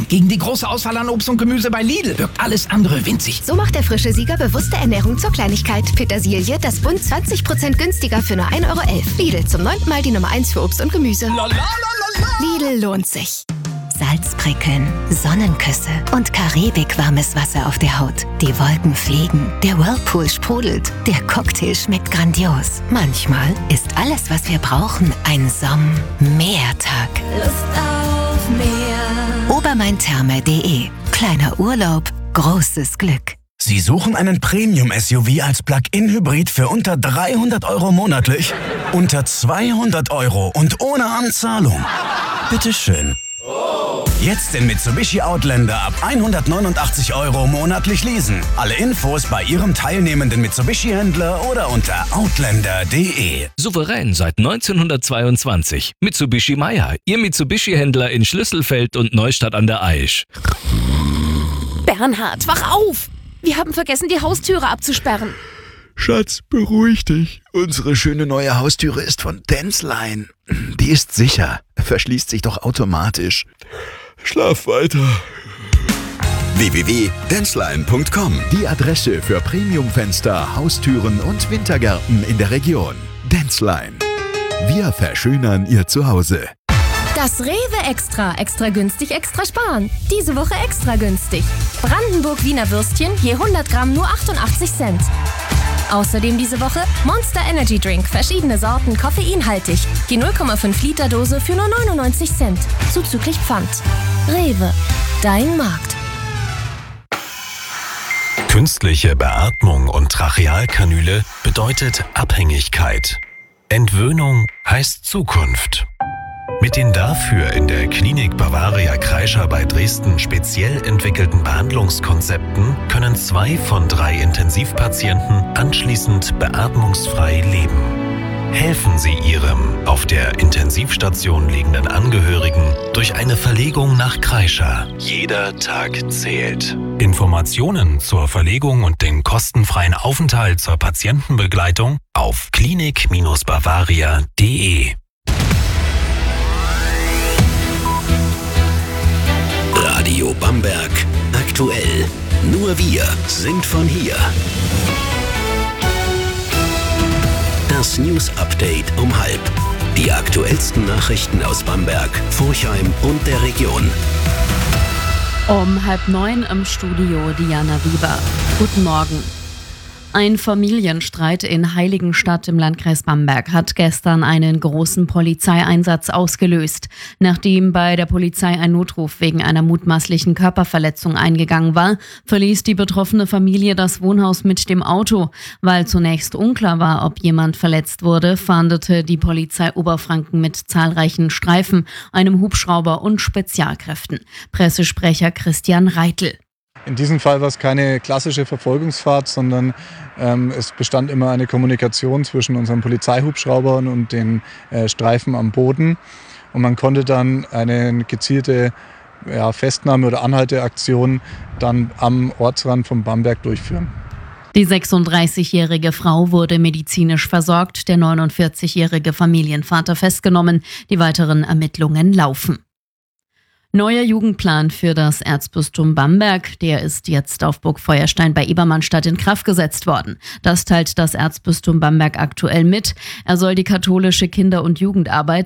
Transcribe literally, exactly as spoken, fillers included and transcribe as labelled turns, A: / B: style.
A: Gegen die große Auswahl an Obst und Gemüse bei Lidl wirkt alles andere winzig.
B: So macht der frische Sieger bewusste Ernährung zur Kleinigkeit. Petersilie, das Bund zwanzig Prozent günstiger für nur ein Euro elf. Lidl, zum neunten Mal die Nummer eins für Obst und Gemüse. Lidl lohnt sich.
C: Salzprickeln, Sonnenküsse und karibikwarmes Wasser auf der Haut. Die Wolken fliegen, der Whirlpool sprudelt, der Cocktail schmeckt grandios. Manchmal ist alles, was wir brauchen, ein Somm-Meertag.
B: Lust auf mehr.
C: Obermaintherme punkt de. Kleiner Urlaub, großes Glück.
D: Sie suchen einen Premium-S U V als Plug-in-Hybrid für unter dreihundert Euro monatlich? Unter zweihundert Euro und ohne Anzahlung? Bitteschön. Jetzt den Mitsubishi Outlander ab hundertneunundachtzig Euro monatlich leasen. Alle Infos bei Ihrem teilnehmenden Mitsubishi-Händler oder unter outlander punkt de.
E: Souverän seit neunzehnhundertzweiundzwanzig. Mitsubishi Meyer, Ihr Mitsubishi-Händler in Schlüsselfeld und Neustadt an der Aisch.
F: Bernhard, wach auf! Wir haben vergessen, die Haustüre abzusperren.
G: Schatz, beruhig dich. Unsere schöne neue Haustüre ist von Densline. Die ist sicher, verschließt sich doch automatisch. Schlaf weiter.
H: w w w punkt densline punkt com.
G: Die Adresse für Premiumfenster, Haustüren und Wintergärten in der Region. Densline. Wir verschönern Ihr Zuhause.
F: Das Rewe Extra. Extra günstig, extra sparen. Diese Woche extra günstig. Brandenburg Wiener Würstchen, je hundert Gramm nur achtundachtzig Cent. Außerdem diese Woche Monster Energy Drink, verschiedene Sorten, koffeinhaltig. Die null Komma fünf Liter Dose für nur neunundneunzig Cent. Zuzüglich Pfand. Rewe. Dein Markt.
I: Künstliche Beatmung und Trachealkanüle bedeutet Abhängigkeit. Entwöhnung heißt Zukunft. Mit den dafür in der Klinik Bavaria Kreischer bei Dresden speziell entwickelten Behandlungskonzepten können zwei von drei Intensivpatienten anschließend beatmungsfrei leben. Helfen Sie Ihrem auf der Intensivstation liegenden Angehörigen durch eine Verlegung nach Kreischer. Jeder Tag zählt. Informationen zur Verlegung und den kostenfreien Aufenthalt zur Patientenbegleitung auf klinik Bavaria punkt de.
H: Radio Bamberg aktuell. Nur wir sind von hier. Das News Update um halb. Die aktuellsten Nachrichten aus Bamberg, Forchheim und der Region.
J: Um halb neun im Studio Diana Wieber. Guten Morgen. Ein Familienstreit in Heiligenstadt im Landkreis Bamberg hat gestern einen großen Polizeieinsatz ausgelöst. Nachdem bei der Polizei ein Notruf wegen einer mutmaßlichen Körperverletzung eingegangen war, verließ die betroffene Familie das Wohnhaus mit dem Auto. Weil zunächst unklar war, ob jemand verletzt wurde, fahndete die Polizei Oberfranken mit zahlreichen Streifen, einem Hubschrauber und Spezialkräften. Pressesprecher Christian Reitel.
K: In diesem Fall war es keine klassische Verfolgungsfahrt, sondern ähm, es bestand immer eine Kommunikation zwischen unseren Polizeihubschraubern und den äh, Streifen am Boden. Und man konnte dann eine gezielte ja, Festnahme- oder Anhalteaktion dann am Ortsrand von Bamberg durchführen.
J: Die sechsunddreißigjährige Frau wurde medizinisch versorgt, der neunundvierzigjährige Familienvater festgenommen. Die weiteren Ermittlungen laufen. Neuer Jugendplan für das Erzbistum Bamberg, der ist jetzt auf Burg Feuerstein bei Ebermannstadt in Kraft gesetzt worden. Das teilt das Erzbistum Bamberg aktuell mit. Er soll die katholische Kinder- und Jugendarbeit